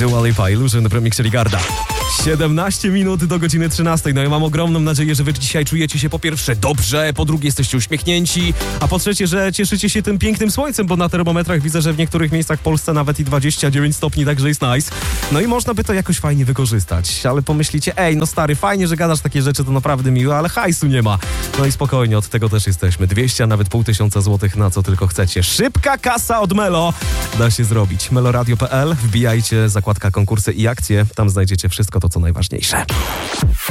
Dua Lipa, Illusion w remiksie Rigarda. 17 minut do godziny 13. No i mam ogromną nadzieję, że wy dzisiaj czujecie się po pierwsze dobrze, po drugie jesteście uśmiechnięci, a po trzecie, że cieszycie się tym pięknym słońcem, bo na termometrach widzę, że w niektórych miejscach w Polsce nawet i 29 stopni, także jest nice. No i można by to jakoś fajnie wykorzystać, ale pomyślicie, no stary, fajnie, że gadasz takie rzeczy, to naprawdę miłe, ale hajsu nie ma. No i spokojnie, od tego też jesteśmy. 200, a nawet 500 złotych, na co tylko chcecie. Szybka kasa od Melo da się zrobić. meloradio.pl, wbijajcie zakładka konkursy i akcje, tam znajdziecie wszystko to, co najważniejsze.